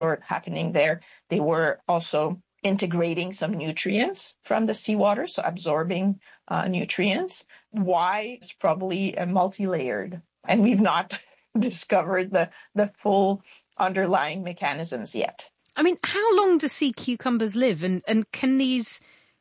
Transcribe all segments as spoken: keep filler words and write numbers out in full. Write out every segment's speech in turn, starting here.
were happening there. They were also integrating some nutrients from the seawater, so absorbing uh, nutrients. Why is probably a multi-layered, and we've not discovered the, the full underlying mechanisms yet. I mean, how long do sea cucumbers live? And, and can these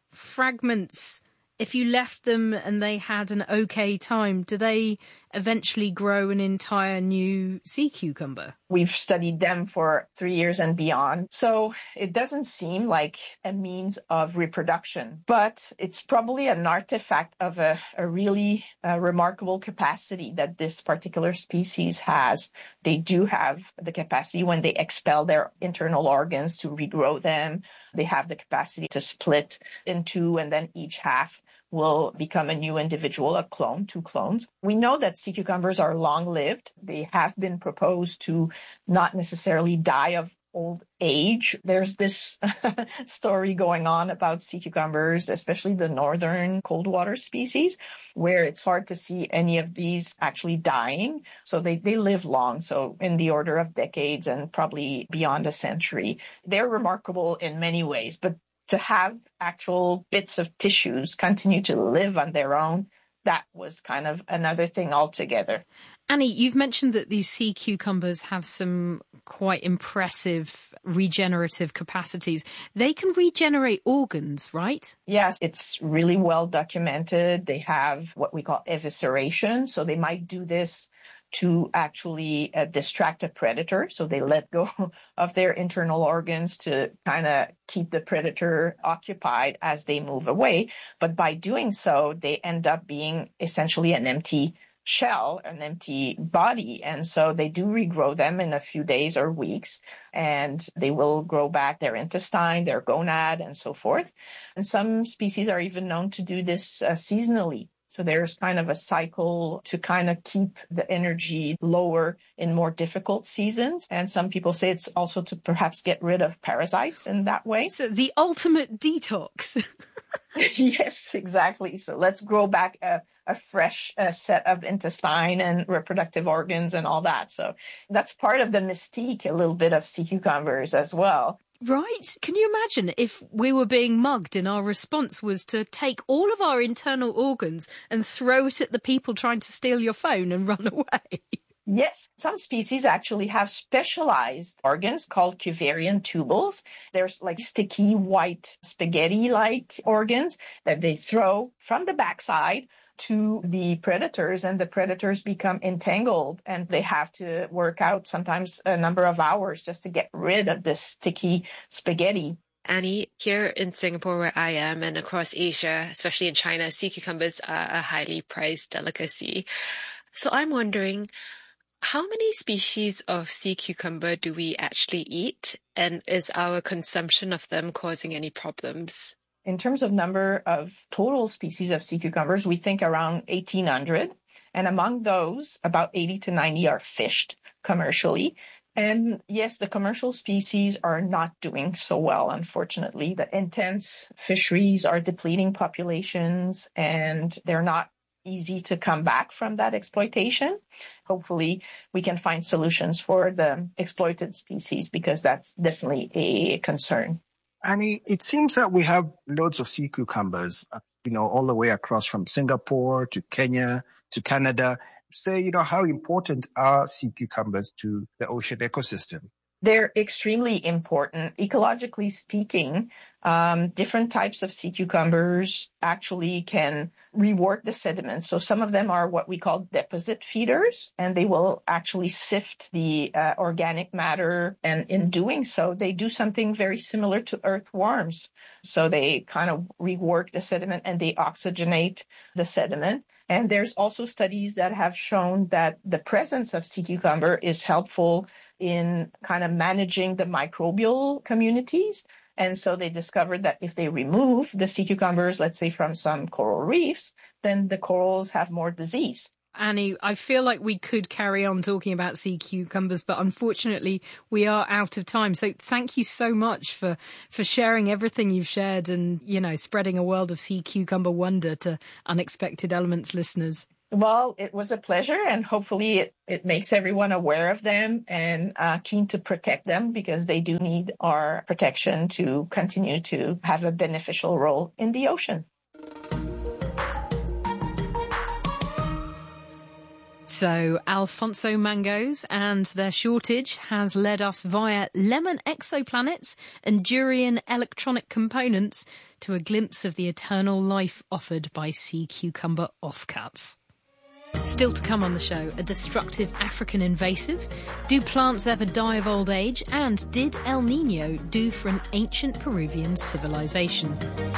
fragments, if you left them and they had an okay time, do they eventually grow an entire new sea cucumber? We've studied them for three years and beyond. So it doesn't seem like a means of reproduction, but it's probably an artifact of a, a really uh, remarkable capacity that this particular species has. They do have the capacity when they expel their internal organs to regrow them. They have the capacity to split in two, and then each half will become a new individual, a clone, two clones. We know that sea cucumbers are long-lived. They have been proposed to not necessarily die of old age. There's this story going on about sea cucumbers, especially the northern cold water species, where it's hard to see any of these actually dying. So they, they live long, so in the order of decades and probably beyond a century. They're remarkable in many ways, but to have actual bits of tissues continue to live on their own, that was kind of another thing altogether. Annie, you've mentioned that these sea cucumbers have some quite impressive regenerative capacities. They can regenerate organs, right? Yes, it's really well documented. They have what we call evisceration, so they might do this to actually uh, distract a predator. So they let go of their internal organs to kind of keep the predator occupied as they move away. But by doing so, they end up being essentially an empty shell, an empty body. And so they do regrow them in a few days or weeks, and they will grow back their intestine, their gonad, and so forth. And some species are even known to do this uh, seasonally. So there's kind of a cycle to kind of keep the energy lower in more difficult seasons. And some people say it's also to perhaps get rid of parasites in that way. So the ultimate detox. Yes, exactly. So let's grow back a, a fresh uh, set of intestine and reproductive organs and all that. So that's part of the mystique, a little bit of sea cucumbers as well. Right. Can you imagine if we were being mugged and our response was to take all of our internal organs and throw it at the people trying to steal your phone and run away? Yes, some species actually have specialized organs called Cuvarian tubules. There's like sticky white spaghetti-like organs that they throw from the backside to the predators, and the predators become entangled and they have to work out sometimes a number of hours just to get rid of this sticky spaghetti. Annie, here in Singapore where I am and across Asia, especially in China, sea cucumbers are a highly prized delicacy. So I'm wondering, how many species of sea cucumber do we actually eat? And is our consumption of them causing any problems? In terms of number of total species of sea cucumbers, we think around eighteen hundred. And among those, about eighty to ninety are fished commercially. And yes, the commercial species are not doing so well, unfortunately. The intense fisheries are depleting populations, and they're not easy to come back from that exploitation. Hopefully, we can find solutions for the exploited species, because that's definitely a concern. Annie, it seems that we have loads of sea cucumbers, you know, all the way across from Singapore to Kenya to Canada. Say, you know, how important are sea cucumbers to the ocean ecosystem? They're extremely important. Ecologically speaking, um, different types of sea cucumbers actually can rework the sediment. So some of them are what we call deposit feeders, and they will actually sift the uh, organic matter. And in doing so, they do something very similar to earthworms. So they kind of rework the sediment and they oxygenate the sediment. And there's also studies that have shown that the presence of sea cucumber is helpful in kind of managing the microbial communities. And so they discovered that if they remove the sea cucumbers, let's say from some coral reefs, then the corals have more disease. Annie, I feel like we could carry on talking about sea cucumbers, but unfortunately we are out of time. So thank you so much for, for sharing everything you've shared and, you know, spreading a world of sea cucumber wonder to Unexpected Elements listeners. Well, it was a pleasure, and hopefully it, it makes everyone aware of them and uh, keen to protect them, because they do need our protection to continue to have a beneficial role in the ocean. So Alfonso mangoes and their shortage has led us via lemon exoplanets and durian electronic components to a glimpse of the eternal life offered by sea cucumber offcuts. Still to come on the show, a destructive African invasive, do plants ever die of old age, and did El Nino do for an ancient Peruvian civilization?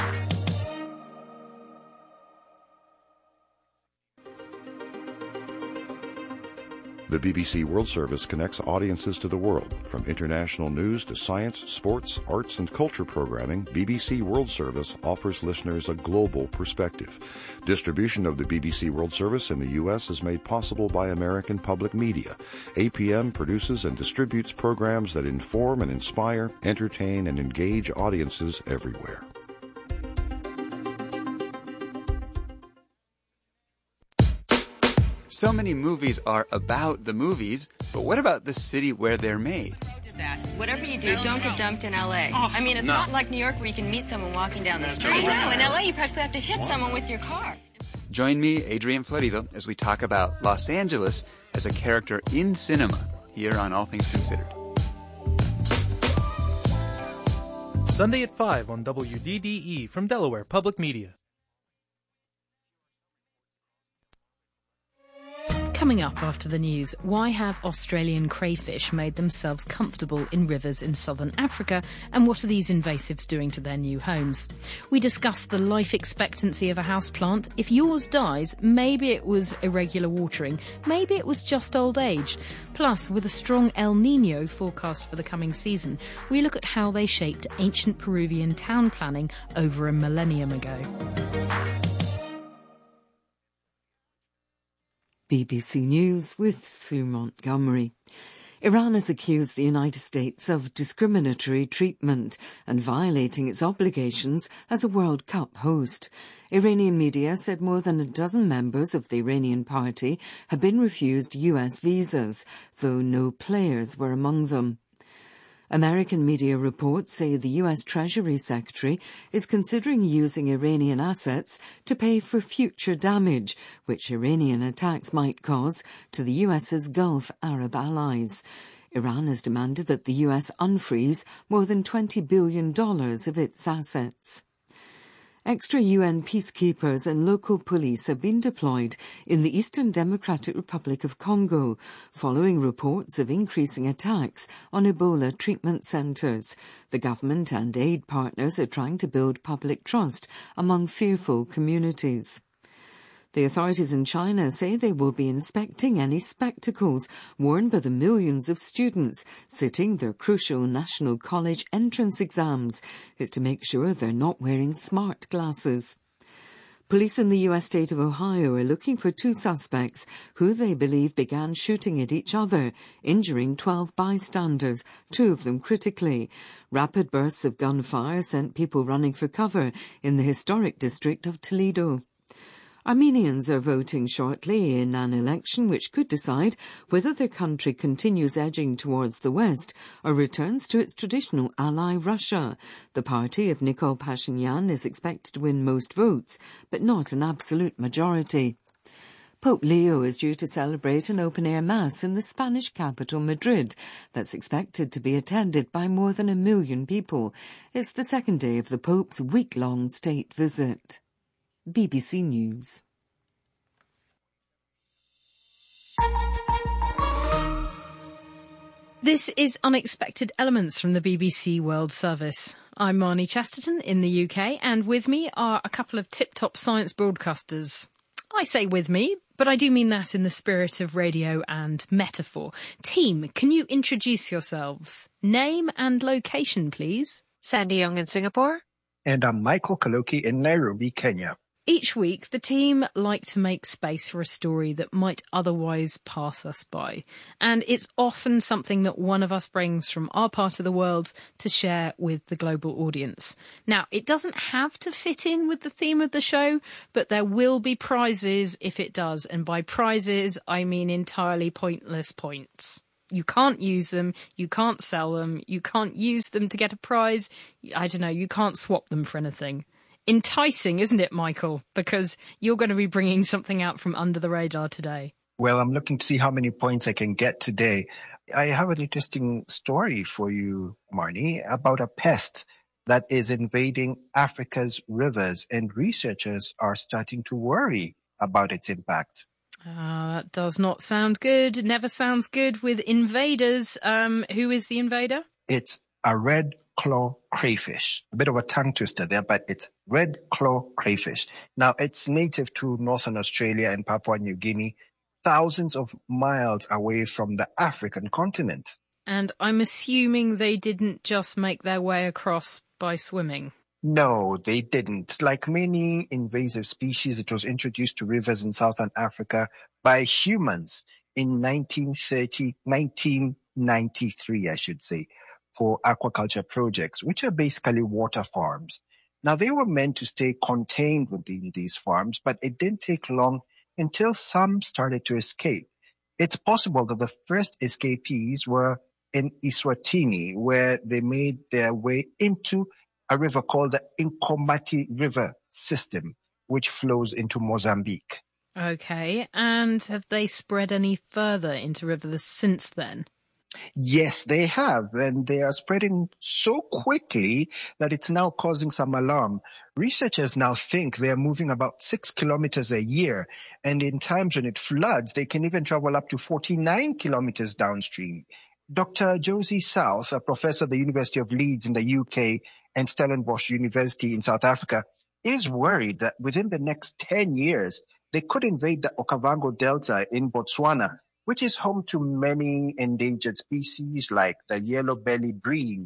The B B C World Service connects audiences to the world. From international news to science, sports, arts, and culture programming, B B C World Service offers listeners a global perspective. Distribution of the B B C World Service in the U S is made possible by American Public Media. A P M produces and distributes programs that inform and inspire, entertain, and engage audiences everywhere. So many movies are about the movies, but what about the city where they're made? That. Whatever you do, don't get dumped in L A. Oh, I mean, it's no. not like New York where you can meet someone walking down the street. I know. In L A, you practically have to hit what? someone with your car. Join me, Adrian Florido, as we talk about Los Angeles as a character in cinema here on All Things Considered. Sunday at five on W D D E from Delaware Public Media. Coming up after the news, why have Australian crayfish made themselves comfortable in rivers in southern Africa, and what are these invasives doing to their new homes? We discuss the life expectancy of a houseplant. If yours dies, maybe it was irregular watering, maybe it was just old age. Plus, with a strong El Nino forecast for the coming season, we look at how they shaped ancient Peruvian town planning over a millennium ago. B B C News with Sue Montgomery. Iran has accused the United States of discriminatory treatment and violating its obligations as a World Cup host. Iranian media said more than a dozen members of the Iranian party had been refused U S visas, though no players were among them. American media reports say the U S Treasury Secretary is considering using Iranian assets to pay for future damage, which Iranian attacks might cause to the U S's Gulf Arab allies. Iran has demanded that the U S unfreeze more than twenty billion dollars of its assets. Extra U N peacekeepers and local police have been deployed in the Eastern Democratic Republic of Congo, following reports of increasing attacks on Ebola treatment centres. The government and aid partners are trying to build public trust among fearful communities. The authorities in China say they will be inspecting any spectacles worn by the millions of students sitting their crucial national college entrance exams. It's to make sure they're not wearing smart glasses. Police in the U S state of Ohio are looking for two suspects who they believe began shooting at each other, injuring twelve bystanders, two of them critically. Rapid bursts of gunfire sent people running for cover in the historic district of Toledo. Armenians are voting shortly in an election which could decide whether their country continues edging towards the West or returns to its traditional ally Russia. The party of Nikol Pashinyan is expected to win most votes, but not an absolute majority. Pope Leo is due to celebrate an open-air mass in the Spanish capital, Madrid, that's expected to be attended by more than a million people. It's the second day of the Pope's week-long state visit. B B C News. This is Unexpected Elements from the B B C World Service. I'm Marnie Chesterton in the U K, and with me are a couple of tip-top science broadcasters. I say with me, but I do mean that in the spirit of radio and metaphor. Team, can you introduce yourselves? Name and location, please. Sandy Young in Singapore. And I'm Michael Kaloki in Nairobi, Kenya. Each week, the team like to make space for a story that might otherwise pass us by. And it's often something that one of us brings from our part of the world to share with the global audience. Now, it doesn't have to fit in with the theme of the show, but there will be prizes if it does. And by prizes, I mean entirely pointless points. You can't use them, you can't sell them, you can't use them to get a prize. I don't know, you can't swap them for anything. Enticing, isn't it, Michael? Because you're going to be bringing something out from under the radar today. Well, I'm looking to see how many points I can get today. I have an interesting story for you, Marnie, about a pest that is invading Africa's rivers, and researchers are starting to worry about its impact. Uh, that does not sound good. Never sounds good with invaders. Um, who is the invader? It's a red claw crayfish. A bit of a tongue twister there, but it's red claw crayfish. Now, it's native to northern Australia and Papua New Guinea, thousands of miles away from the African continent. And I'm assuming they didn't just make their way across by swimming. No, they didn't. Like many invasive species, it was introduced to rivers in southern Africa by humans in nineteen thirty, nineteen ninety-three, I should say, for aquaculture projects, which are basically water farms. Now, they were meant to stay contained within these farms, but it didn't take long until some started to escape. It's possible that the first escapees were in Eswatini, where they made their way into a river called the Nkomati River system, which flows into Mozambique. Okay, and have they spread any further into rivers since then? Yes, they have, and they are spreading so quickly that it's now causing some alarm. Researchers now think they are moving about six kilometers a year, and in times when it floods, they can even travel up to forty-nine kilometers downstream. Doctor Josie South, a professor at the University of Leeds in the U K and Stellenbosch University in South Africa, is worried that within the next ten years, they could invade the Okavango Delta in Botswana, which is home to many endangered species like the yellow-bellied bream.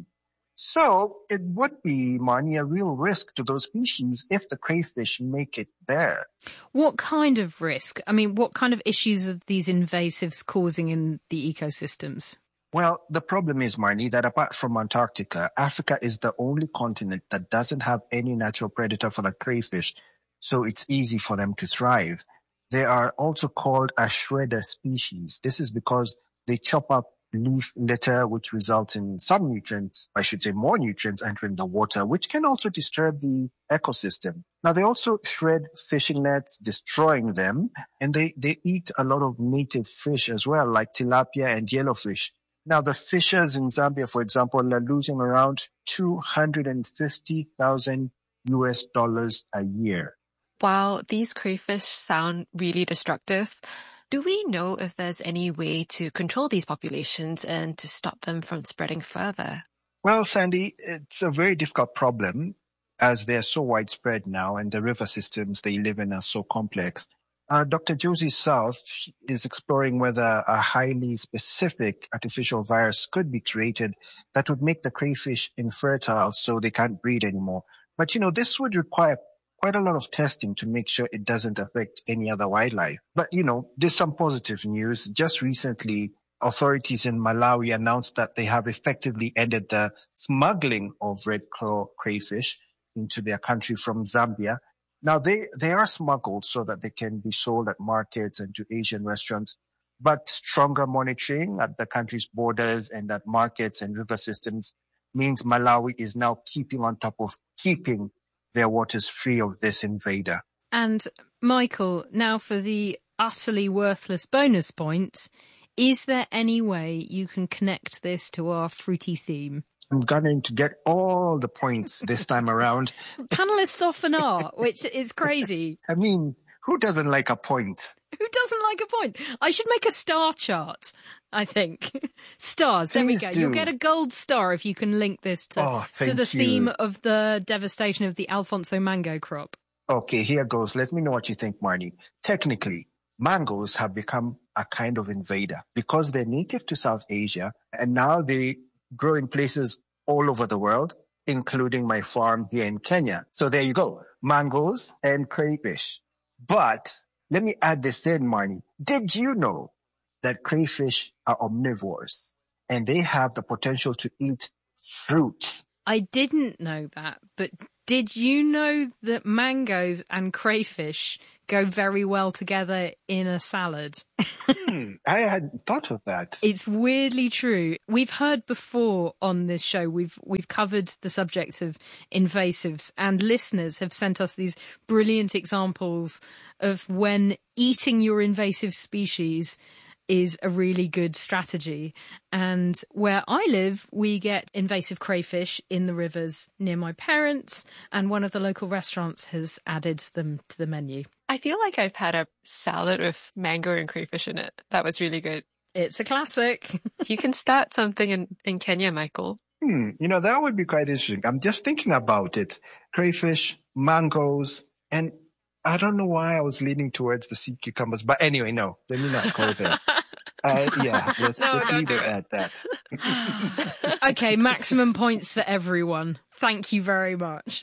So it would be, Marnie, a real risk to those species if the crayfish make it there. What kind of risk? I mean, what kind of issues are these invasives causing in the ecosystems? Well, the problem is, Marnie, that apart from Antarctica, Africa is the only continent that doesn't have any natural predator for the crayfish, so it's easy for them to thrive. They are also called a shredder species. This is because they chop up leaf litter, which results in some nutrients, I should say more nutrients entering the water, which can also disturb the ecosystem. Now, they also shred fishing nets, destroying them, and they, they eat a lot of native fish as well, like tilapia and yellowfish. Now, the fishers in Zambia, for example, are losing around two hundred fifty thousand U S dollars a year. Wow, these crayfish sound really destructive. Do we know if there's any way to control these populations and to stop them from spreading further? Well, Sandy, it's a very difficult problem as they're so widespread now and the river systems they live in are so complex. Uh, Doctor Josie South is exploring whether a highly specific artificial virus could be created that would make the crayfish infertile so they can't breed anymore. But, you know, this would require quite a lot of testing to make sure it doesn't affect any other wildlife. But, you know, there's some positive news. Just recently, authorities in Malawi announced that they have effectively ended the smuggling of red claw crayfish into their country from Zambia. Now, they, they are smuggled so that they can be sold at markets and to Asian restaurants, but stronger monitoring at the country's borders and at markets and river systems means Malawi is now keeping on top of keeping their waters free of this invader. And, Michael, now for the utterly worthless bonus points, is there any way you can connect this to our fruity theme? I'm going to get all the points this time around. Panelists often are, which is crazy. I mean, who doesn't like a point? Who doesn't like a point? I should make a star chart, I think. Stars, there Please we go. do. You'll get a gold star if you can link this to, Oh, to thank the you. theme of the devastation of the Alfonso mango crop. Okay, here goes. Let me know what you think, Marnie. Technically, mangoes have become a kind of invader because they're native to South Asia and now they grow in places all over the world. including my farm here in Kenya. So there you go, mangoes and crayfish. But let me add this in, Marnie. Did you know that crayfish are omnivores and they have the potential to eat fruit? I didn't know that, but did you know that mangoes and crayfish go very well together in a salad? hmm, I hadn't thought of that. It's weirdly true. We've heard before on this show, we've we've covered the subject of invasives, and listeners have sent us these brilliant examples of when eating your invasive species is a really good strategy. And where I live, we get invasive crayfish in the rivers near my parents, and one of the local restaurants has added them to the menu. I feel like I've had a salad with mango and crayfish in it. That was really good. It's a classic. You can start something in, in Kenya, Michael. Hmm, you know, that would be quite interesting. I'm just thinking about it. Crayfish, mangoes, and I don't know why I was leaning towards the sea cucumbers. But anyway, no, let me not go there. Uh, yeah, let's no, just leave it, it at that. Okay, maximum points for everyone. Thank you very much.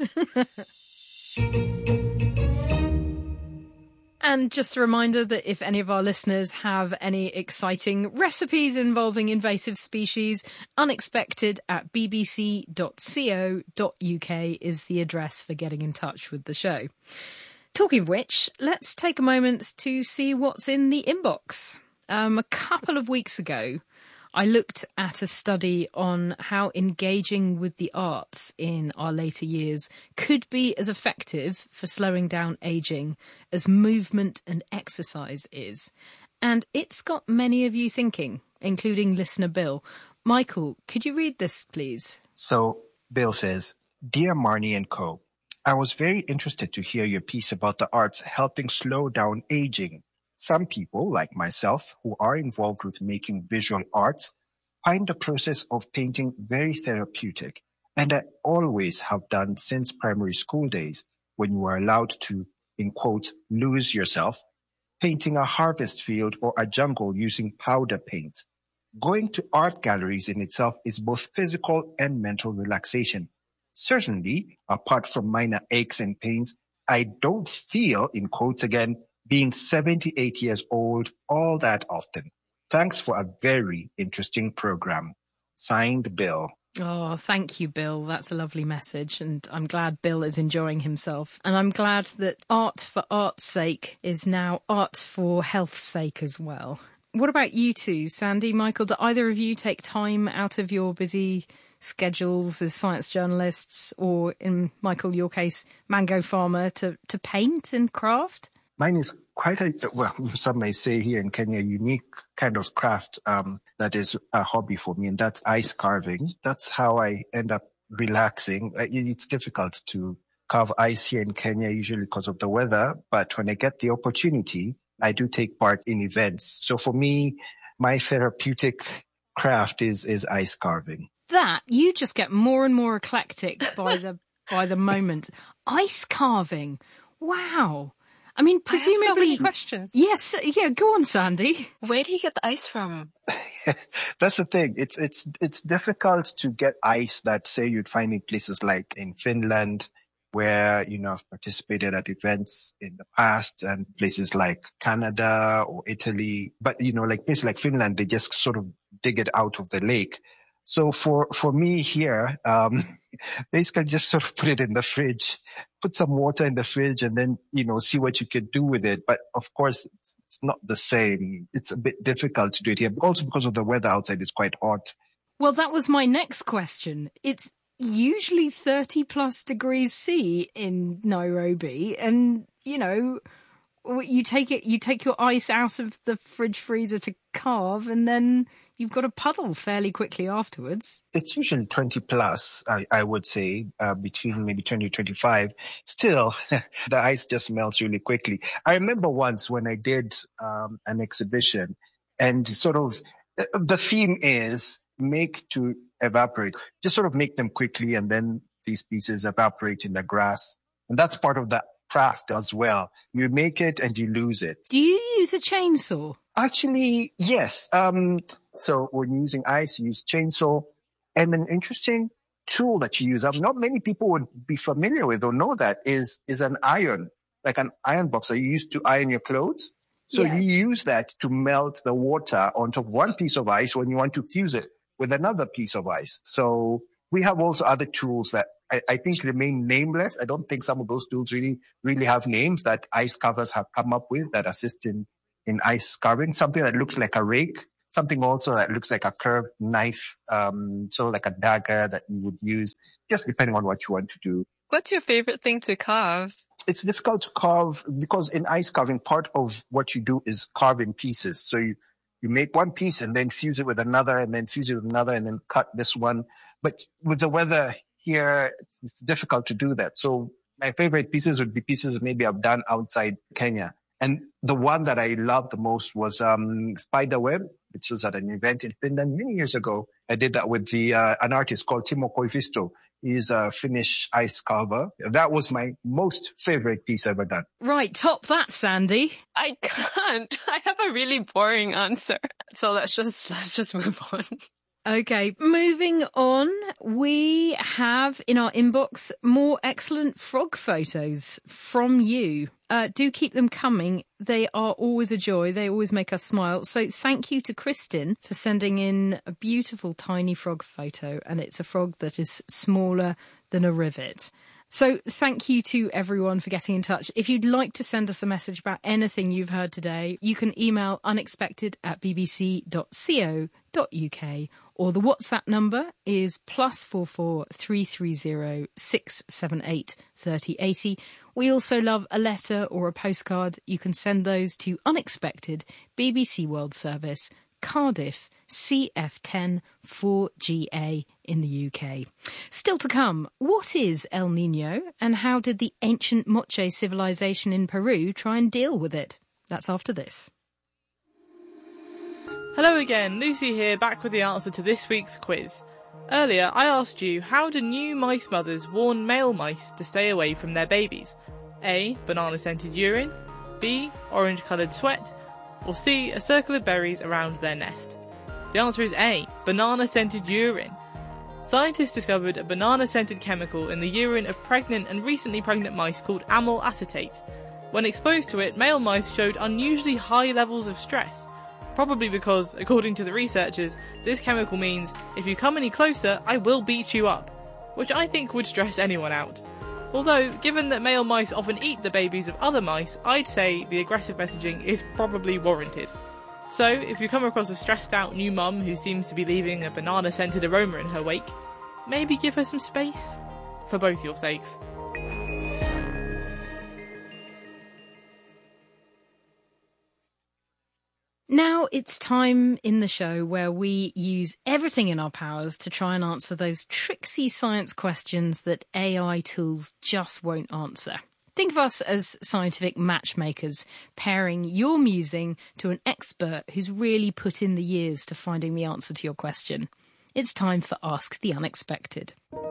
And just a reminder that if any of our listeners have any exciting recipes involving invasive species, unexpected at b b c dot co dot u k is the address for getting in touch with the show. Talking of which, let's take a moment to see what's in the inbox. Um, a couple of weeks ago, I looked at a study on how engaging with the arts in our later years could be as effective for slowing down ageing as movement and exercise is. And it's got many of you thinking, including listener Bill. Michael, could you read this, please? So, Bill says, Dear Marnie and Co., I was very interested to hear your piece about the arts helping slow down aging. Some people, like myself, who are involved with making visual arts, find the process of painting very therapeutic, and I always have done since primary school days, when you were allowed to, in quotes, lose yourself, painting a harvest field or a jungle using powder paint. Going to art galleries in itself is both physical and mental relaxation. Certainly, apart from minor aches and pains, I don't feel, in quotes again, being seventy-eight years old all that often. Thanks for a very interesting program. Signed, Bill. Oh, thank you, Bill. That's a lovely message. And I'm glad Bill is enjoying himself. And I'm glad that art for art's sake is now art for health's sake as well. What about you two, Sandy, Michael? Do either of you take time out of your busy schedules as science journalists, or in Michael, your case, mango farmer, to, to paint and craft? Mine is quite a, well, some may say here in Kenya, unique kind of craft um, that is a hobby for me, and that's ice carving. That's how I end up relaxing. It's difficult to carve ice here in Kenya, usually because of the weather, but when I get the opportunity, I do take part in events. So for me, my therapeutic craft is, is ice carving. That, you just get more and more eclectic by the by the moment. Ice carving. Wow. I mean, presumably... I have so many questions. Yes, yeah, go on, Sandy. Where do you get the ice from? That's the thing. It's it's it's difficult to get ice that, say, you'd find in places like in Finland, where, you know, I've participated at events in the past, and places like Canada or Italy. But, you know, like places like Finland, they just sort of dig it out of the lake. So for, for me here, um, basically just sort of put it in the fridge, put some water in the fridge, and then, you know, see what you can do with it. But of course, it's, it's not the same. It's a bit difficult to do it here, also because of the weather outside is quite hot. Well, that was my next question. It's usually thirty plus degrees C in Nairobi, and, you know, you take it, you take your ice out of the fridge freezer to carve, and then you've got a puddle fairly quickly afterwards. It's usually twenty plus, I, I would say, uh, between maybe twenty, twenty-five. Still, the ice just melts really quickly. I remember once when I did um, an exhibition, and sort of the theme is make to evaporate. Just sort of make them quickly, and then these pieces evaporate in the grass. And that's part of the craft as well. You make it and you lose it. Do you use a chainsaw? Actually, yes. Um, so when you're using ice, you use chainsaw. And an interesting tool that you use, um, not many people would be familiar with or know that, is is an iron, like an iron box that you use to iron your clothes. So Yeah. you use that to melt the water onto one piece of ice when you want to fuse it with another piece of ice. So we have also other tools that I, I think remain nameless. I don't think some of those tools really, really have names that ice carvers have come up with that assist in, in ice carving. Something that looks like a rake, something also that looks like a curved knife, um, sort of like a dagger that you would use, just depending on what you want to do. What's your favorite thing to carve? It's difficult to carve because in ice carving, part of what you do is carve in pieces. So you, you make one piece and then fuse it with another and then fuse it with another and then cut this one. But with the weather here, it's, it's difficult to do that. So my favorite pieces would be pieces that maybe I've done outside Kenya. And the one that I loved the most was um spider web, which was at an event in Finland many years ago. I did that with the uh, an artist called Timo Koivisto. He's a Finnish ice carver. That was my most favorite piece ever done. Right, top that, Sandy. I can't. I have a really boring answer. So let's just let's just move on. Okay, moving on, we have in our inbox more excellent frog photos from you. Uh, do keep them coming. They are always a joy. They always make us smile. So thank you to Kristin for sending in a beautiful tiny frog photo. And it's a frog that is smaller than a rivet. So thank you to everyone for getting in touch. If you'd like to send us a message about anything you've heard today, you can email unexpected at bbc dot co dot uk, or the WhatsApp number is plus four four three three zero six seven eight thirty eighty. We also love a letter or a postcard. You can send those to Unexpected, B B C World Service, Cardiff, C F ten four G A in the U K. Still to come, what is El Niño and how did the ancient Moche civilization in Peru try and deal with it? That's after this. Hello again, Lucy here, back with the answer to this week's quiz. Earlier, I asked you, how do new mice mothers warn male mice to stay away from their babies? A. Banana-scented urine, B. Orange-coloured sweat, or C. A circle of berries around their nest? The answer is A. Banana-scented urine. Scientists discovered a banana-scented chemical in the urine of pregnant and recently pregnant mice called amyl acetate. When exposed to it, male mice showed unusually high levels of stress. Probably because, according to the researchers, this chemical means, if you come any closer, I will beat you up, which I think would stress anyone out. Although, given that male mice often eat the babies of other mice, I'd say the aggressive messaging is probably warranted. So, if you come across a stressed out new mum who seems to be leaving a banana-scented aroma in her wake, maybe give her some space, for both your sakes. Now it's time in the show where we use everything in our powers to try and answer those tricksy science questions that A I tools just won't answer. Think of us as scientific matchmakers, pairing your musing to an expert who's really put in the years to finding the answer to your question. It's time for Ask the Unexpected.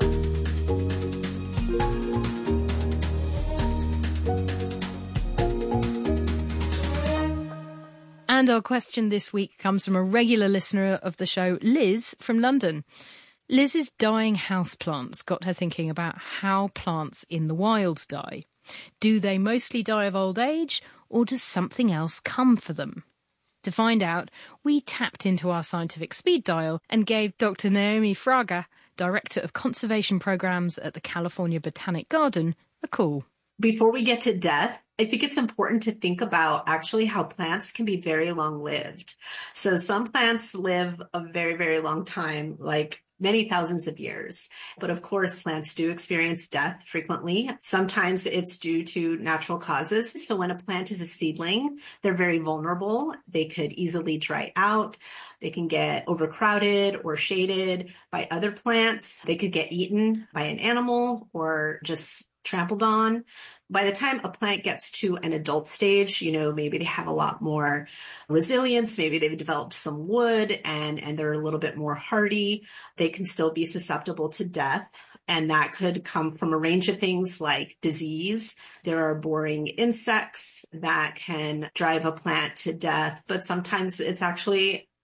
And our question this week comes from a regular listener of the show, Liz from London. Liz's dying houseplants got her thinking about how plants in the wild die. Do they mostly die of old age, or does something else come for them? To find out, we tapped into our scientific speed dial and gave Doctor Naomi Fraga, Director of Conservation Programs at the California Botanic Garden, a call. Before we get to death, I think it's important to think about actually how plants can be very long-lived. So some plants live a very, very long time, like many thousands of years. But of course, plants do experience death frequently. Sometimes it's due to natural causes. So when a plant is a seedling, they're very vulnerable. They could easily dry out. They can get overcrowded or shaded by other plants. They could get eaten by an animal or just trampled on. By the time a plant gets to an adult stage, you know, maybe they have a lot more resilience, maybe they've developed some wood and, and they're a little bit more hardy. They can still be susceptible to death. And that could come from a range of things like disease. There are boring insects that can drive a plant to death, but sometimes it's actually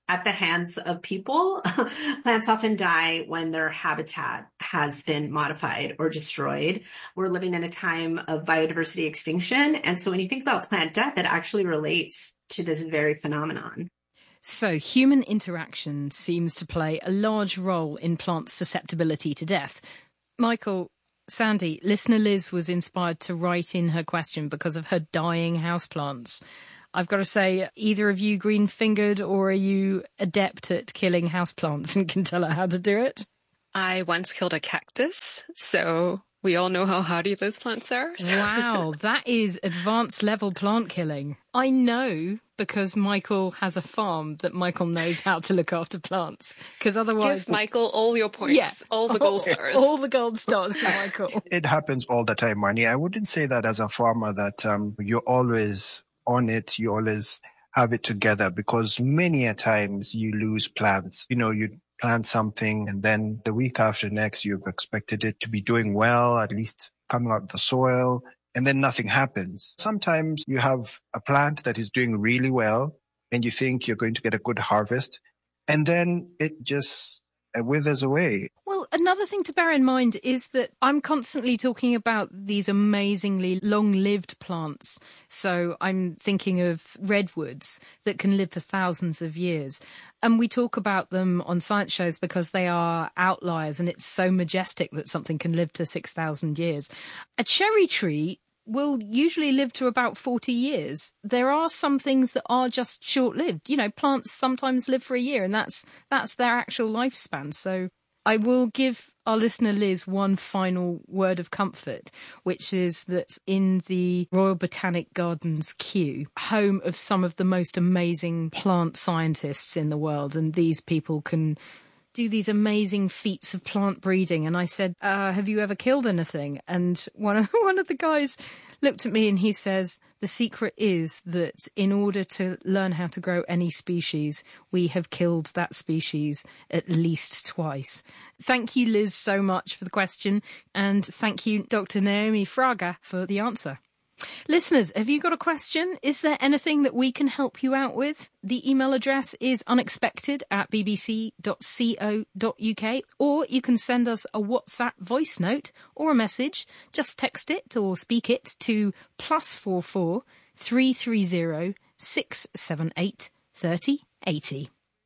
at the hands of people. Plants often die when their habitat has been modified or destroyed. We're living in a time of biodiversity extinction. And so when you think about plant death, it actually relates to this very phenomenon. So human interaction seems to play a large role in plants' susceptibility to death. Michael, Sandy, listener Liz was inspired to write in her question because of her dying houseplants. I've got to say, either of you green-fingered, or are you adept at killing houseplants and can tell her how to do it? I once killed a cactus, so we all know how hardy those plants are. So. Wow, that is advanced level plant killing. I know because Michael has a farm that Michael knows how to look after plants. Because otherwise, give Michael all your points, yeah, all the gold stars, all the gold stars to Michael. It happens all the time, Marnie. I wouldn't say that as a farmer that um, you're always on it, you always have it together, because many a times you lose plants. You know, you plant something and then the week after next you've expected it to be doing well, at least coming out of the soil, and then nothing happens. Sometimes you have a plant that is doing really well and you think you're going to get a good harvest, and then it just uh, withers away. Well, another thing to bear in mind is that I'm constantly talking about these amazingly long-lived plants. So I'm thinking of redwoods that can live for thousands of years. And we talk about them on science shows because they are outliers, and it's so majestic that something can live to six thousand years. A cherry tree will usually live to about forty years. There are some things that are just short-lived. You know, plants sometimes live for a year, and that's that's their actual lifespan. So I will give our listener Liz one final word of comfort, which is that in the Royal Botanic Gardens Kew, home of some of the most amazing plant scientists in the world, and these people can do these amazing feats of plant breeding. And I said, uh, have you ever killed anything? And one of, one of the guys looked at me and he says, the secret is that in order to learn how to grow any species, we have killed that species at least twice. Thank you, Liz, so much for the question. And thank you, Doctor Naomi Fraga, for the answer. Listeners, have you got a question? Is there anything that we can help you out with? The email address is unexpected at bbc dot co dot uk, or you can send us a WhatsApp voice note or a message. Just text it or speak it to plus four four three three zero six seven eight thirty eighty.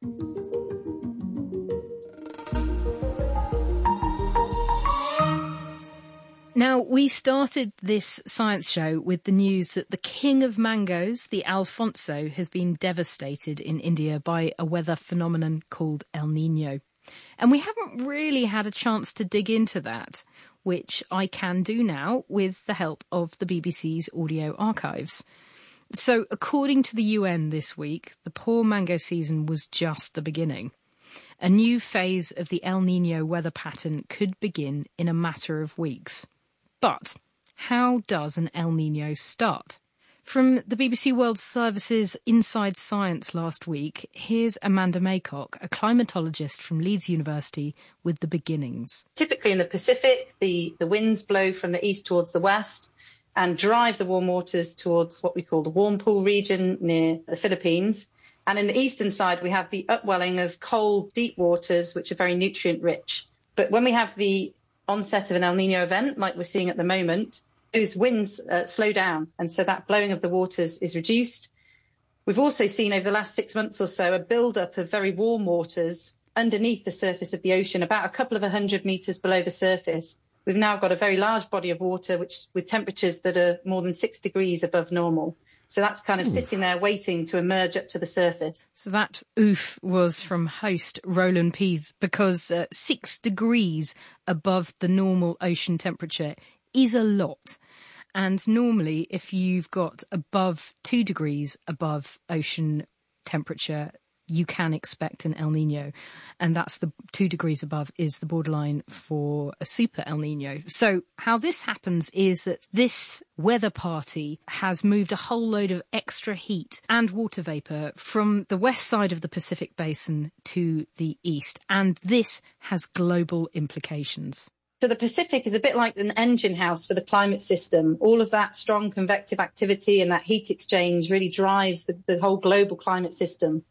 Now, we started this science show with the news that the king of mangoes, the Alfonso, has been devastated in India by a weather phenomenon called El Niño. And we haven't really had a chance to dig into that, which I can do now with the help of the B B C's audio archives. So, according to the U N this week, the poor mango season was just the beginning. A new phase of the El Niño weather pattern could begin in a matter of weeks. But how does an El Niño start? From the B B C World Service's Inside Science last week, here's Amanda Maycock, a climatologist from Leeds University, with the beginnings. Typically in the Pacific, the, the winds blow from the east towards the west and drive the warm waters towards what we call the warm pool region near the Philippines. And in the eastern side, we have the upwelling of cold, deep waters, which are very nutrient rich. But when we have the onset of an El Niño event, like we're seeing at the moment, those winds uh, slow down, and so that blowing of the waters is reduced. We've also seen over the last six months or so a build-up of very warm waters underneath the surface of the ocean, about a couple of a hundred metres below the surface. We've now got a very large body of water which with temperatures that are more than six degrees above normal. So that's kind of Oof. sitting there waiting to emerge up to the surface. So that oof was from host Roland Pease, because uh, six degrees above the normal ocean temperature is a lot. And normally, if you've got above two degrees above ocean temperature, you can expect an El Niño. And that's the two degrees above is the borderline for a super El Niño. So how this happens is that this weather party has moved a whole load of extra heat and water vapour from the west side of the Pacific Basin to the east. And this has global implications. So the Pacific is a bit like an engine house for the climate system. All of that strong convective activity and that heat exchange really drives the, the whole global climate system.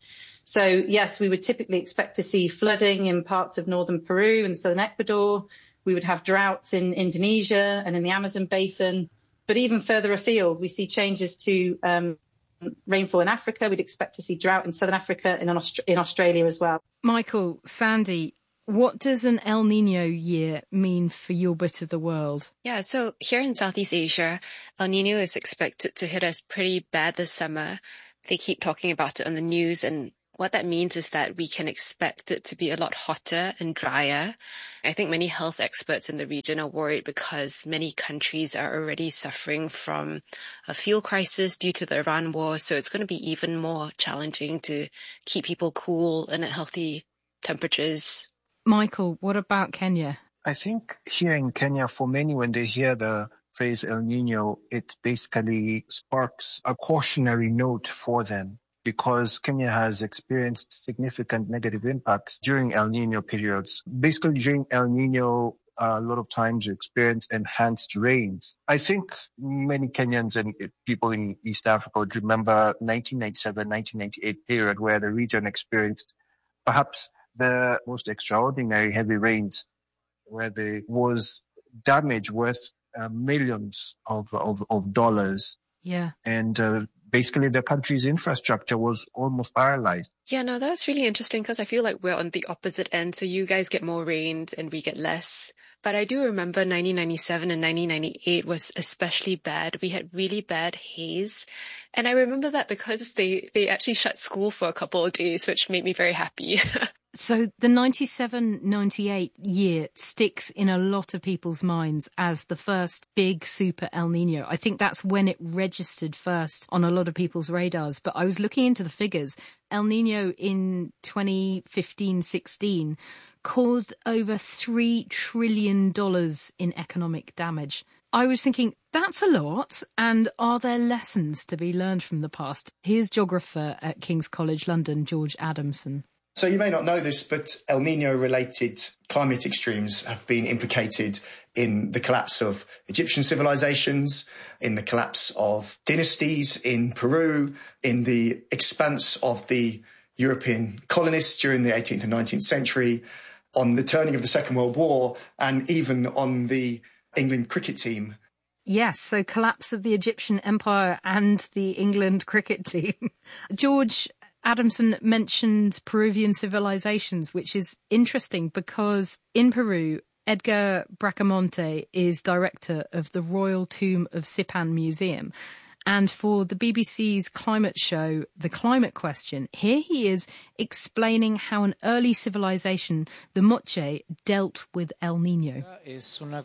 So yes, we would typically expect to see flooding in parts of northern Peru and southern Ecuador. We would have droughts in Indonesia and in the Amazon basin. But even further afield, we see changes to um, rainfall in Africa. We'd expect to see drought in southern Africa and in, Aust- in Australia as well. Michael, Sandy, what does an El Nino year mean for your bit of the world? Yeah, so here in Southeast Asia, El Nino is expected to hit us pretty bad this summer. They keep talking about it on the news, and what that means is that we can expect it to be a lot hotter and drier. I think many health experts in the region are worried because many countries are already suffering from a fuel crisis due to the Iran war, so it's going to be even more challenging to keep people cool and at healthy temperatures. Michael, what about Kenya? I think here in Kenya, for many, when they hear the phrase El Nino, it basically sparks a cautionary note for them, because Kenya has experienced significant negative impacts during El Nino periods. Basically, during El Nino, uh, a lot of times you experience enhanced rains. I think many Kenyans and people in East Africa would remember nineteen ninety-seven, nineteen ninety-eight period where the region experienced perhaps the most extraordinary heavy rains, where there was damage worth uh, millions of, of, of dollars. Yeah. And uh, basically the country's infrastructure was almost paralyzed. Yeah, no, that's really interesting because I feel like we're on the opposite end. So you guys get more rain and we get less. But I do remember nineteen ninety-seven and nineteen ninety-eight was especially bad. We had really bad haze. And I remember that because they, they actually shut school for a couple of days, which made me very happy. So the ninety-seven ninety-eight year sticks in a lot of people's minds as the first big super El Nino. I think that's when it registered first on a lot of people's radars. But I was looking into the figures. El Nino in twenty fifteen sixteen caused over three trillion dollars in economic damage. I was thinking, that's a lot. And are there lessons to be learned from the past? Here's geographer at King's College London, George Adamson. So you may not know this, but El Nino-related climate extremes have been implicated in the collapse of Egyptian civilizations, in the collapse of dynasties in Peru, in the expanse of the European colonists during the eighteenth and nineteenth century, on the turning of the Second World War, and even on the England cricket team. Yes, so collapse of the Egyptian empire and the England cricket team. George Adamson mentioned Peruvian civilizations, which is interesting because in Peru, Edgar Bracamonte is director of the Royal Tomb of Sipan Museum. And for the B B C's climate show, The Climate Question, here he is explaining how an early civilization, the Moche, dealt with El Nino. The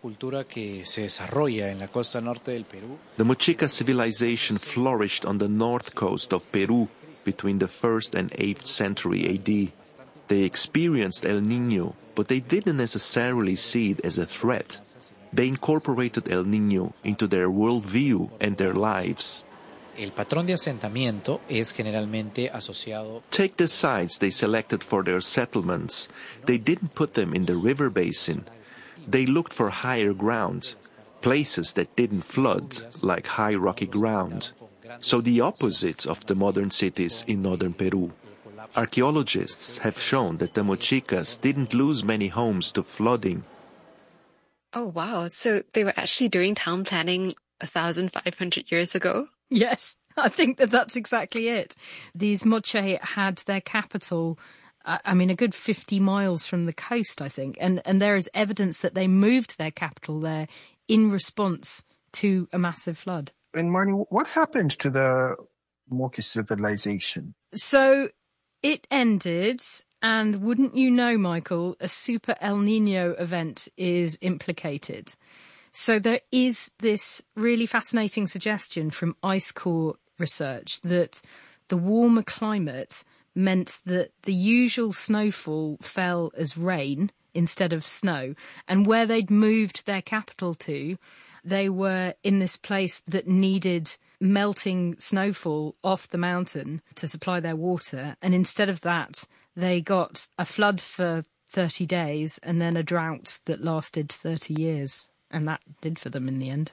Mochica civilization flourished on the north coast of Peru between the first and eighth century A D. They experienced El Nino, but they didn't necessarily see it as a threat. They incorporated El Nino into their worldview and their lives. El patrón de asentamiento es generalmente asociado. Take the sites they selected for their settlements. They didn't put them in the river basin. They looked for higher ground, places that didn't flood, like high rocky ground. So the opposite of the modern cities in northern Peru. Archaeologists have shown that the Mochicas didn't lose many homes to flooding. Oh, wow. So they were actually doing town planning one thousand five hundred years ago? Yes, I think that that's exactly it. These Moche had their capital, I mean, a good fifty miles from the coast, I think. And, and there is evidence that they moved their capital there in response to a massive flood. And Marnie, what happened to the Moche civilization? So it ended, and wouldn't you know, Michael, a super El Nino event is implicated. So there is this really fascinating suggestion from ice core research that the warmer climate meant that the usual snowfall fell as rain instead of snow, and where they'd moved their capital to, they were in this place that needed melting snowfall off the mountain to supply their water. And instead of that, they got a flood for thirty days and then a drought that lasted thirty years. And that did for them in the end.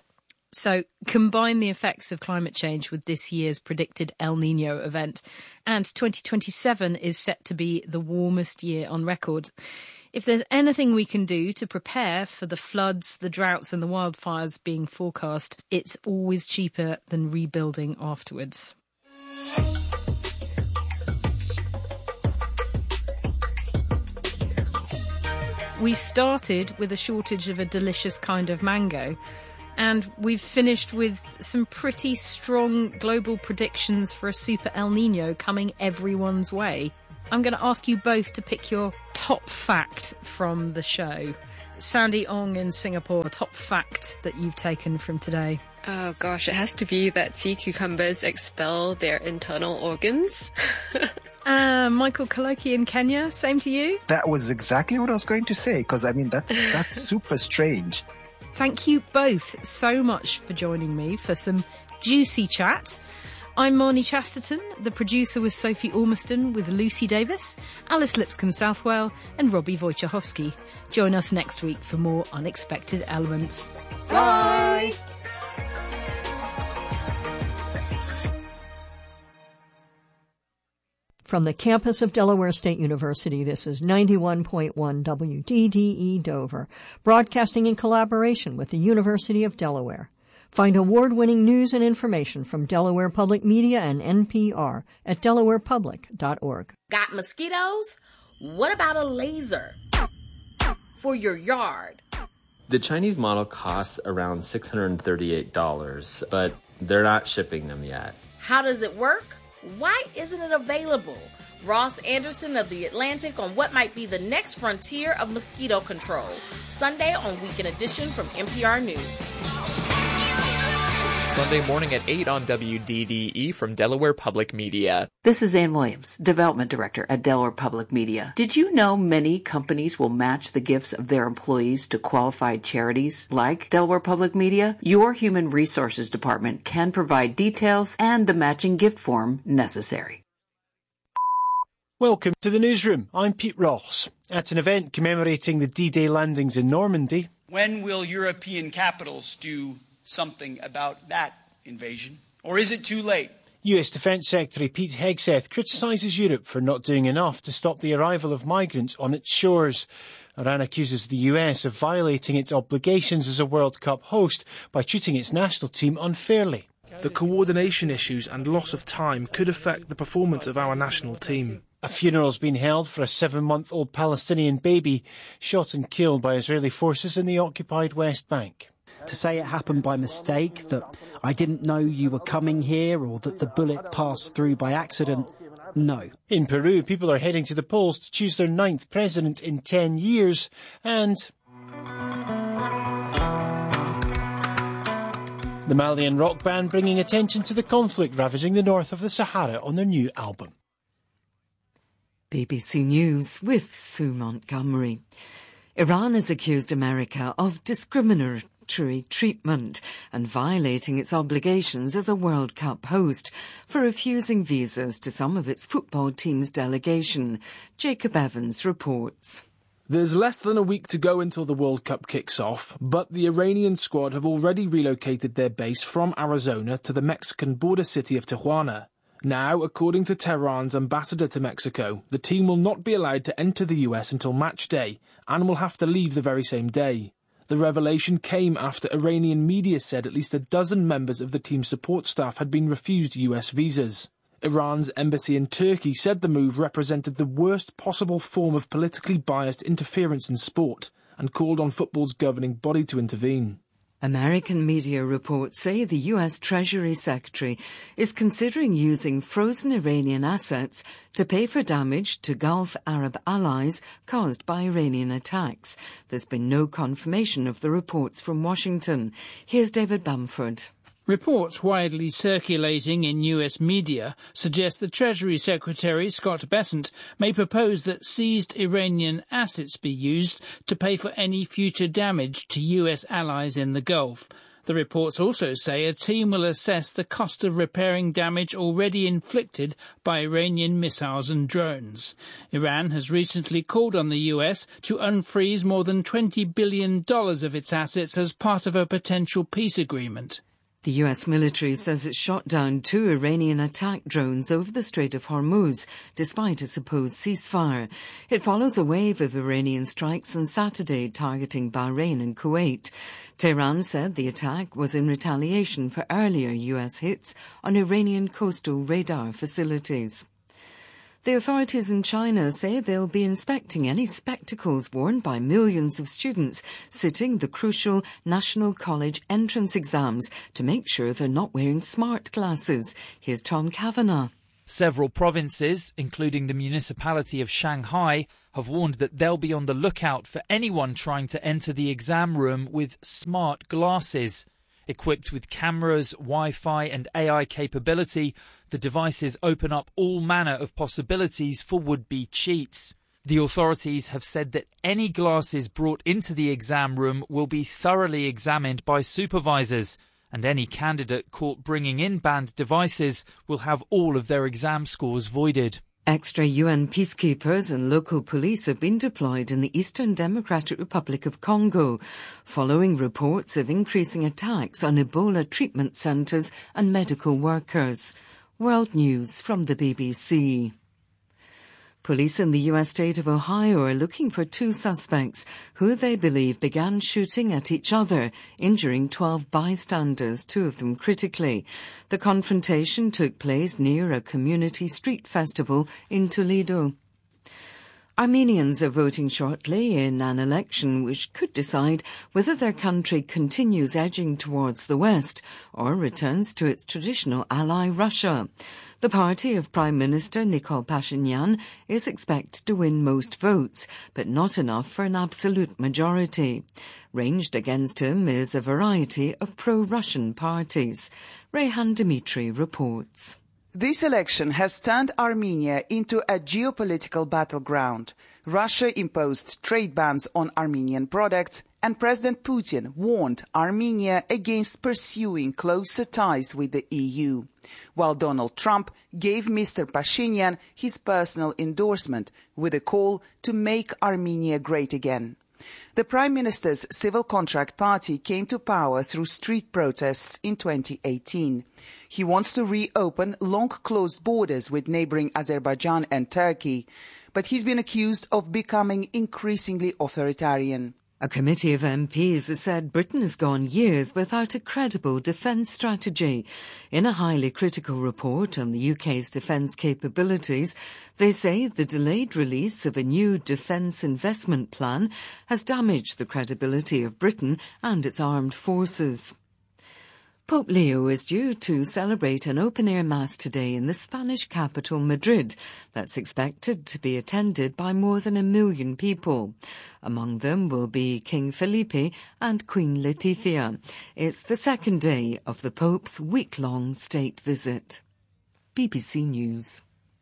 So combine the effects of climate change with this year's predicted El Nino event, and twenty twenty-seven is set to be the warmest year on record. If there's anything we can do to prepare for the floods, the droughts and the wildfires being forecast, it's always cheaper than rebuilding afterwards. We started with a shortage of a delicious kind of mango, and we've finished with some pretty strong global predictions for a super El Nino coming everyone's way. I'm going to ask you both to pick your top fact from the show. Sandy Ong in Singapore, top fact that you've taken from today. Oh gosh, it has to be that sea cucumbers expel their internal organs. uh, Michael Kaloki in Kenya, same to you? That was exactly what I was going to say, because I mean, that's, that's super strange. Thank you both so much for joining me for some juicy chat. I'm Marnie Chasterton. The producer was Sophie Ormiston with Lucy Davis, Alice Lipscomb-Southwell and Robbie Wojciechowski. Join us next week for more Unexpected Elements. Bye! From the campus of Delaware State University, this is ninety-one point one W D D E Dover, broadcasting in collaboration with the University of Delaware. Find award-winning news and information from Delaware Public Media and N P R at delaware public dot org. Got mosquitoes? What about a laser for your yard? The Chinese model costs around six hundred thirty-eight dollars, but they're not shipping them yet. How does it work? Why isn't it available? Ross Anderson of The Atlantic on what might be the next frontier of mosquito control. Sunday on Weekend Edition from N P R News. Sunday morning at eight on W D D E from Delaware Public Media. This is Ann Williams, Development Director at Delaware Public Media. Did you know many companies will match the gifts of their employees to qualified charities like Delaware Public Media? Your Human Resources Department can provide details and the matching gift form necessary. Welcome to the newsroom. I'm Pete Ross. At an event commemorating the D-Day landings in Normandy. When will European capitals do something about that invasion? Or is it too late? U S Defence Secretary Pete Hegseth criticises Europe for not doing enough to stop the arrival of migrants on its shores. Iran accuses the U S of violating its obligations as a World Cup host by treating its national team unfairly. The coordination issues and loss of time could affect the performance of our national team. A funeral's been held for a seven-month-old Palestinian baby shot and killed by Israeli forces in the occupied West Bank. To say it happened by mistake, that I didn't know you were coming here, or that the bullet passed through by accident, no. In Peru, people are heading to the polls to choose their ninth president in ten years, and the Malian rock band bringing attention to the conflict ravaging the north of the Sahara on their new album. B B C News with Sue Montgomery. Iran has accused America of discriminatory treatment and violating its obligations as a World Cup host for refusing visas to some of its football team's delegation. Jacob Evans reports. There's less than a week to go until the World Cup kicks off, but the Iranian squad have already relocated their base from Arizona to the Mexican border city of Tijuana. Now, according to Tehran's ambassador to Mexico, the team will not be allowed to enter the U S until match day and will have to leave the very same day. The revelation came after Iranian media said at least a dozen members of the team's support staff had been refused U S visas. Iran's embassy in Turkey said the move represented the worst possible form of politically biased interference in sport and called on football's governing body to intervene. American media reports say the U S Treasury Secretary is considering using frozen Iranian assets to pay for damage to Gulf Arab allies caused by Iranian attacks. There's been no confirmation of the reports from Washington. Here's David Bamford. Reports widely circulating in U S media suggest the Treasury Secretary, Scott Bessent, may propose that seized Iranian assets be used to pay for any future damage to U S allies in the Gulf. The reports also say a team will assess the cost of repairing damage already inflicted by Iranian missiles and drones. Iran has recently called on the U S to unfreeze more than twenty billion dollars of its assets as part of a potential peace agreement. The U S military says it shot down two Iranian attack drones over the Strait of Hormuz, despite a supposed ceasefire. It follows a wave of Iranian strikes on Saturday targeting Bahrain and Kuwait. Tehran said the attack was in retaliation for earlier U S hits on Iranian coastal radar facilities. The authorities in China say they'll be inspecting any spectacles worn by millions of students sitting the crucial National College entrance exams to make sure they're not wearing smart glasses. Here's Tom Kavanagh. Several provinces, including the municipality of Shanghai, have warned that they'll be on the lookout for anyone trying to enter the exam room with smart glasses. Equipped with cameras, Wi-Fi and A I capability, the devices open up all manner of possibilities for would-be cheats. The authorities have said that any glasses brought into the exam room will be thoroughly examined by supervisors, and any candidate caught bringing in banned devices will have all of their exam scores voided. Extra U N peacekeepers and local police have been deployed in the Eastern Democratic Republic of Congo, following reports of increasing attacks on Ebola treatment centres and medical workers. World News from the B B C. Police in the U S state of Ohio are looking for two suspects who they believe began shooting at each other, injuring twelve bystanders, two of them critically. The confrontation took place near a community street festival in Toledo. Armenians are voting shortly in an election which could decide whether their country continues edging towards the West or returns to its traditional ally Russia. The party of Prime Minister Nikol Pashinyan is expected to win most votes, but not enough for an absolute majority. Ranged against him is a variety of pro-Russian parties. Rehan Dimitri reports. This election has turned Armenia into a geopolitical battleground. Russia imposed trade bans on Armenian products, and President Putin warned Armenia against pursuing closer ties with the E U, while Donald Trump gave Mister Pashinyan his personal endorsement with a call to make Armenia great again. The Prime Minister's Civil Contract Party came to power through street protests in twenty eighteen. He wants to reopen long-closed borders with neighbouring Azerbaijan and Turkey, but he's been accused of becoming increasingly authoritarian. A committee of M Ps has said Britain has gone years without a credible defence strategy. In a highly critical report on the U K's defence capabilities, they say the delayed release of a new defence investment plan has damaged the credibility of Britain and its armed forces. Pope Leo is due to celebrate an open-air mass today in the Spanish capital, Madrid, that's expected to be attended by more than a million people. Among them will be King Felipe and Queen Letizia. It's the second day of the Pope's week-long state visit. B B C News.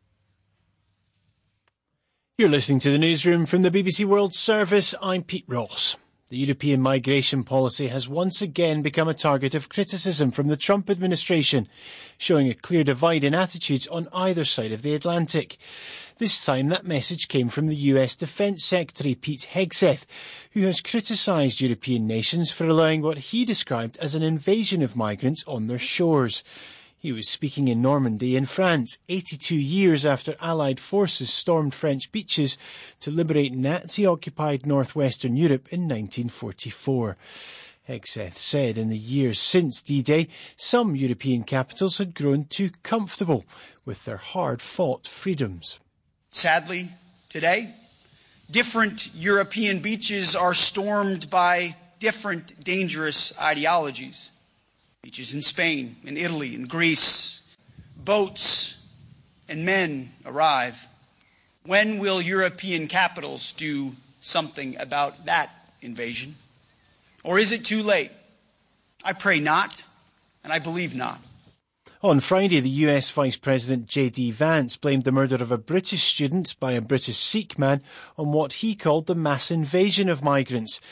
You're listening to the newsroom from the B B C World Service. I'm Pete Ross. The European migration policy has once again become a target of criticism from the Trump administration, showing a clear divide in attitudes on either side of the Atlantic. This time that message came from the U S Defence Secretary Pete Hegseth, who has criticised European nations for allowing what he described as an invasion of migrants on their shores. He was speaking in Normandy in France, eighty-two years after Allied forces stormed French beaches to liberate Nazi-occupied northwestern Europe in nineteen forty-four. Hegseth said in the years since D-Day, some European capitals had grown too comfortable with their hard-fought freedoms. Sadly, today, different European beaches are stormed by different dangerous ideologies. Beaches in Spain, in Italy, in Greece, boats and men arrive. When will European capitals do something about that invasion? Or is it too late? I pray not, and I believe not. On Friday, the U S Vice President J D Vance blamed the murder of a British student by a British Sikh man on what he called the mass invasion of migrants.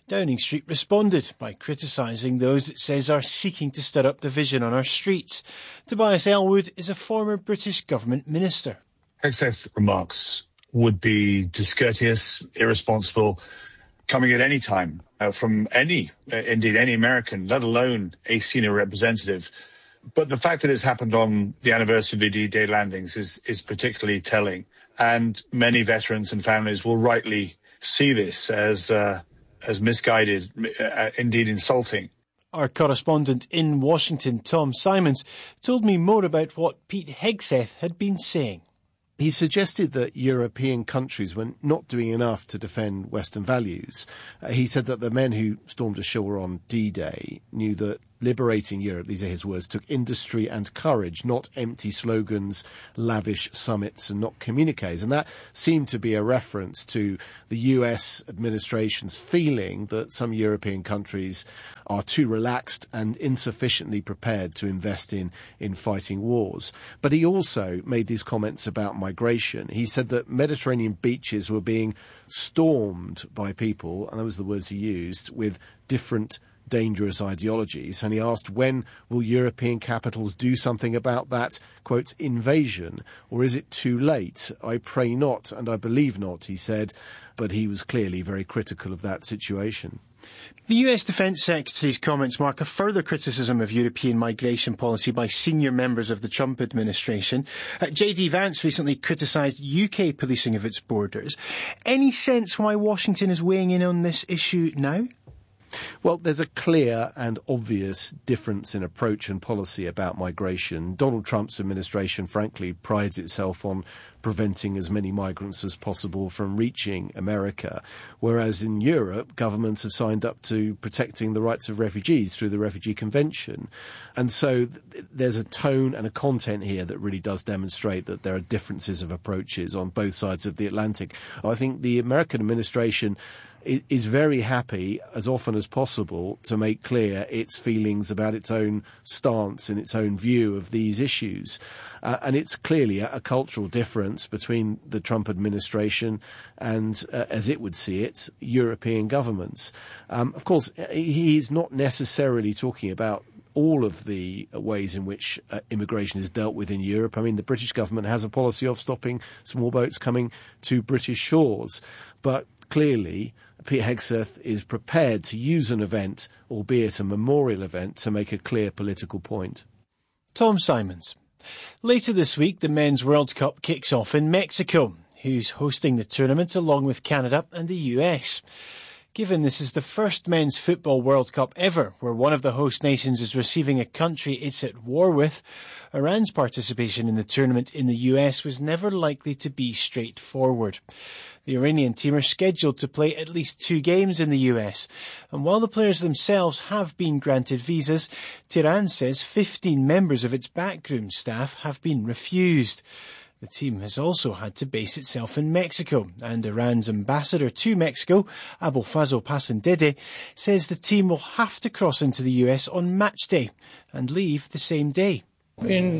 Downing Street responded by criticising those it says are seeking to stir up division on our streets. Tobias Elwood is a former British government minister. Hegseth's remarks would be discourteous, irresponsible, coming at any time uh, from any, uh, indeed any American, let alone a senior representative. But the fact that it's happened on the anniversary of the D-Day landings is, is particularly telling. And many veterans and families will rightly see this as uh, as misguided, uh, indeed insulting. Our correspondent in Washington, Tom Simons, told me more about what Pete Hegseth had been saying. He suggested that European countries were not doing enough to defend Western values. Uh, he said that the men who stormed ashore on D-Day knew that liberating Europe, these are his words, took industry and courage, not empty slogans, lavish summits and not communiques. And that seemed to be a reference to the U S administration's feeling that some European countries are too relaxed and insufficiently prepared to invest in, in fighting wars. But he also made these comments about migration. He said that Mediterranean beaches were being stormed by people, and that was the words he used, with different dangerous ideologies, and he asked, when will European capitals do something about that, quote, invasion, or is it too late? I pray not, and I believe not, he said, but he was clearly very critical of that situation. The U S Defence Secretary's comments mark a further criticism of European migration policy by senior members of the Trump administration. Uh, J D Vance recently criticised U K policing of its borders. Any sense why Washington is weighing in on this issue now? Well, there's a clear and obvious difference in approach and policy about migration. Donald Trump's administration, frankly, prides itself on preventing as many migrants as possible from reaching America, whereas in Europe, governments have signed up to protecting the rights of refugees through the Refugee Convention. And so th- there's a tone and a content here that really does demonstrate that there are differences of approaches on both sides of the Atlantic. I think the American administration is very happy, as often as possible, to make clear its feelings about its own stance and its own view of these issues. Uh, and it's clearly a, a cultural difference between the Trump administration and, uh, as it would see it, European governments. Um, of course, he's not necessarily talking about all of the ways in which uh, immigration is dealt with in Europe. I mean, the British government has a policy of stopping small boats coming to British shores. But clearly, Pete Hegseth is prepared to use an event, albeit a memorial event, to make a clear political point. Tom Simons. Later this week, the Men's World Cup kicks off in Mexico, who's hosting the tournament along with Canada and the U S. Given this is the first Men's Football World Cup ever where one of the host nations is receiving a country it's at war with, Iran's participation in the tournament in the U S was never likely to be straightforward. The Iranian team are scheduled to play at least two games in the U S, and while the players themselves have been granted visas, Tehran says fifteen members of its backroom staff have been refused. The team has also had to base itself in Mexico, and Iran's ambassador to Mexico, Abolfazl Pasandede, says the team will have to cross into the U S on match day and leave the same day. In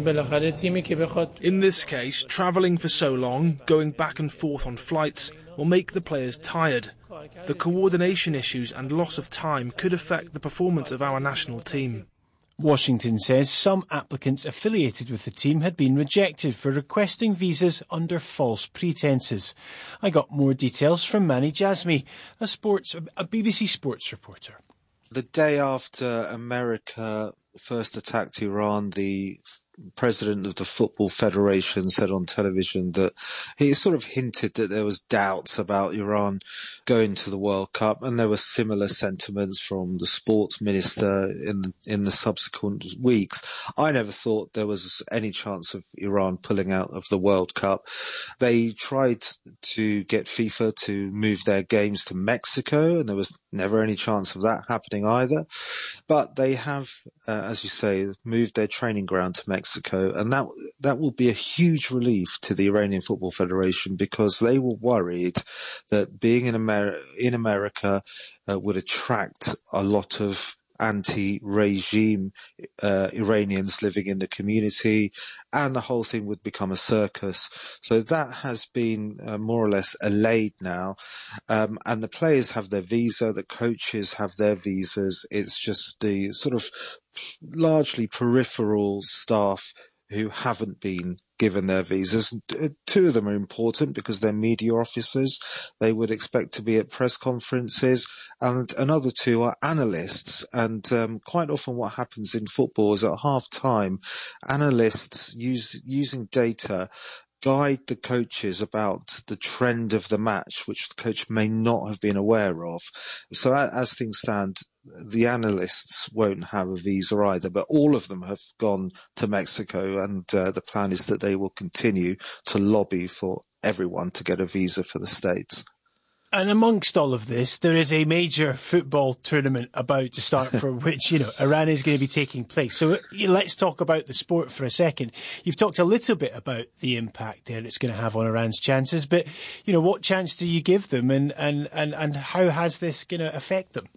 this case, travelling for so long, going back and forth on flights, will make the players tired. The coordination issues and loss of time could affect the performance of our national team. Washington says some applicants affiliated with the team had been rejected for requesting visas under false pretences. I got more details from Mani Jazmi, a sports, a B B C Sports reporter. The day after America first attacked Iran, the president of the Football Federation said on television that he sort of hinted that there was doubts about Iran going to the World Cup, and there were similar sentiments from the sports minister in the, in the subsequent weeks. I never thought there was any chance of Iran pulling out of the World Cup. They tried to get FIFA to move their games to Mexico, and there was never any chance of that happening either. But they have, uh, as you say, moved their training ground to Mexico. Mexico, and that that will be a huge relief to the Iranian Football Federation, because they were worried that being in America, in America uh, would attract a lot of anti-regime uh, Iranians living in the community, and the whole thing would become a circus. So that has been uh, more or less allayed now, um, and the players have their visa, the coaches have their visas. It's just the sort of largely peripheral staff who haven't been given their visas. Two of them are important because they're media officers. They would expect to be at press conferences, and another two are analysts. And um, quite often what happens in football is at half time, analysts use using data guide the coaches about the trend of the match, which the coach may not have been aware of. So as things stand, the analysts won't have a visa either, but all of them have gone to Mexico, and uh, the plan is that they will continue to lobby for everyone to get a visa for the States. And amongst all of this, there is a major football tournament about to start for which, you know, Iran is going to be taking place. So let's talk about the sport for a second. You've talked a little bit about the impact there it's going to have on Iran's chances, but, you know, what chance do you give them, and, and, and, and how has this going to affect them?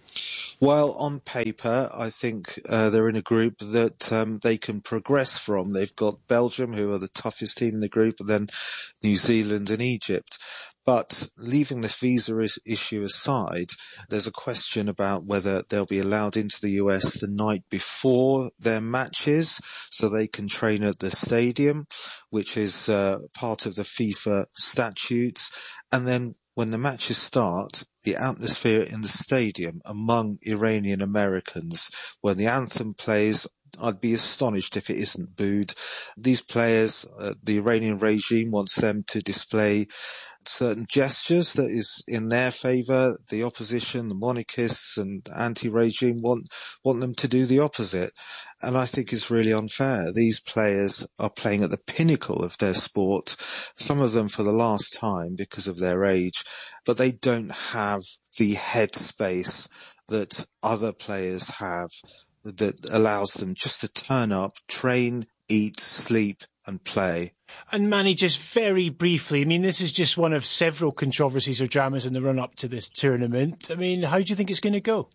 Well, on paper, I think uh, they're in a group that um, they can progress from. They've got Belgium, who are the toughest team in the group, and then New Zealand and Egypt. But leaving this visa is, issue aside, there's a question about whether they'll be allowed into the U S the night before their matches so they can train at the stadium, which is uh, part of the FIFA statutes. And then when the matches start, the atmosphere in the stadium among Iranian Americans, when the anthem plays, I'd be astonished if it isn't booed. These players, uh, the Iranian regime wants them to display certain gestures that is in their favour. The opposition, the monarchists and anti-regime want want them to do the opposite. And I think it's really unfair. These players are playing at the pinnacle of their sport, some of them for the last time because of their age, but they don't have the headspace that other players have that allows them just to turn up, train, eat, sleep and play. And Manny, just very briefly, I mean, this is just one of several controversies or dramas in the run-up to this tournament. I mean, how do you think it's going to go?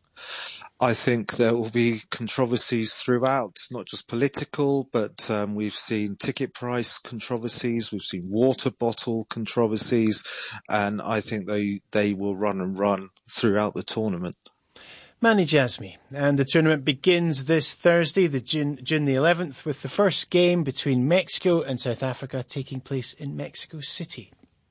I think there will be controversies throughout, not just political, but um, we've seen ticket price controversies, we've seen water bottle controversies, and I think they, they will run and run throughout the tournament. Manny Jasmi, and the tournament begins this Thursday, the June, June the eleventh, with the first game between Mexico and South Africa taking place in Mexico City.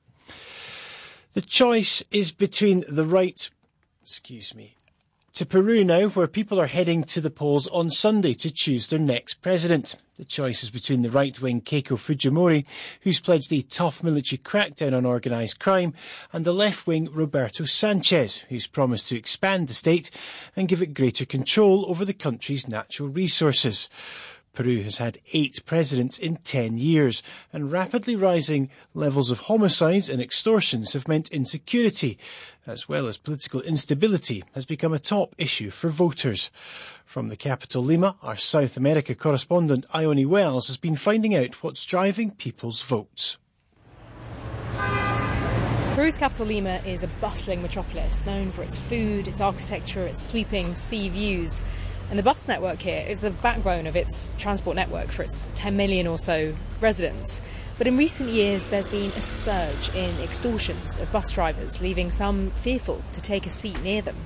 The choice is between the right, excuse me, to Peru now, where people are heading to the polls on Sunday to choose their next president. The choice is between the right-wing Keiko Fujimori, who's pledged a tough military crackdown on organised crime, and the left-wing Roberto Sanchez, who's promised to expand the state and give it greater control over the country's natural resources. Peru has had eight presidents in ten years, and rapidly rising levels of homicides and extortions have meant insecurity, as well as political instability, has become a top issue for voters. From the capital Lima, our South America correspondent Ione Wells has been finding out what's driving people's votes. Peru's capital Lima is a bustling metropolis, known for its food, its architecture, its sweeping sea views. And the bus network here is the backbone of its transport network for its ten million or so residents. But in recent years, there's been a surge in extortions of bus drivers, leaving some fearful to take a seat near them.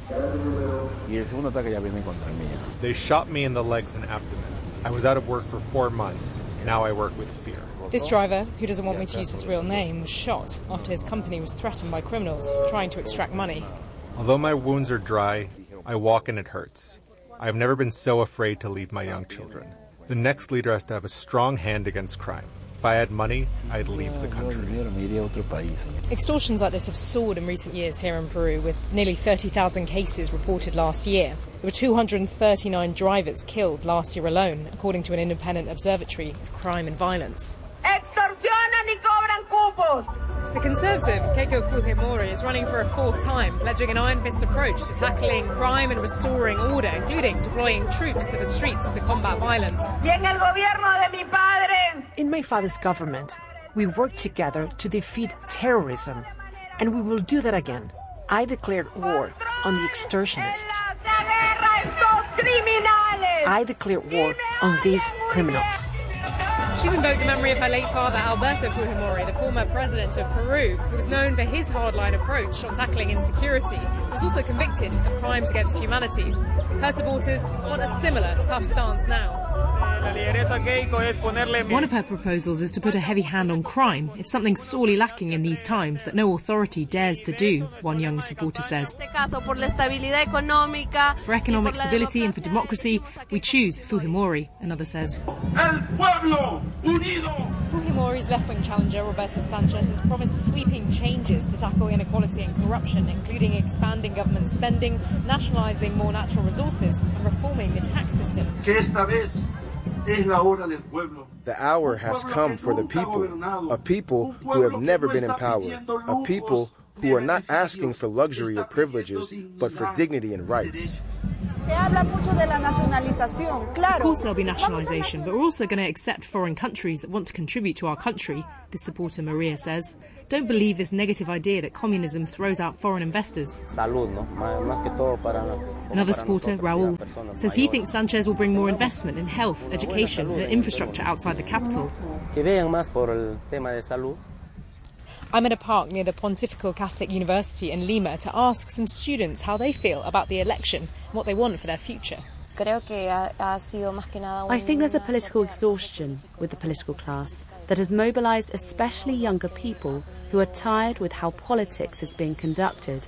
They shot me in the legs and abdomen. I was out of work for four months. Now I work with fear. This driver, who doesn't want me to use his real name, was shot after his company was threatened by criminals trying to extract money. Although my wounds are dry, I walk and it hurts. I've never been so afraid to leave my young children. The next leader has to have a strong hand against crime. If I had money, I'd leave the country. Extortions like this have soared in recent years here in Peru, with nearly thirty thousand cases reported last year. There were two hundred thirty-nine drivers killed last year alone, according to an independent observatory of crime and violence. Extorsionan y cobran cupos. The Conservative, Keiko Fujimori, is running for a fourth time, pledging an iron-fist approach to tackling crime and restoring order, including deploying troops to the streets to combat violence. Y en el gobierno de mi padre. In my father's government, we worked together to defeat terrorism, and we will do that again. I declared war on the extortionists. I declare war on these criminals. She's invoked the memory of her late father, Alberto Fujimori, the former president of Peru, who was known for his hardline approach on tackling insecurity. He was also convicted of crimes against humanity. Her supporters want a similar tough stance now. One of her proposals is to put a heavy hand on crime. It's something sorely lacking in these times that no authority dares to do, one young supporter says. For economic stability and for democracy, we choose Fujimori, another says. Fujimori's left-wing challenger, Roberto Sanchez, has promised sweeping changes to tackle inequality and corruption, including expanding government spending, nationalising more natural resources and reforming the tax system. The hour has come for the people, a people who have never been in power, a people who are not asking for luxury or privileges, but for dignity and rights. Of course there'll be nationalisation, but we're also going to accept foreign countries that want to contribute to our country, this supporter Maria says. Don't believe this negative idea that communism throws out foreign investors. Another supporter, Raul, says he thinks Sanchez will bring more investment in health, education and infrastructure outside the capital. I'm in a park near the Pontifical Catholic University in Lima to ask some students how they feel about the election and what they want for their future. I think there's a political exhaustion with the political class that has mobilised especially younger people who are tired with how politics is being conducted.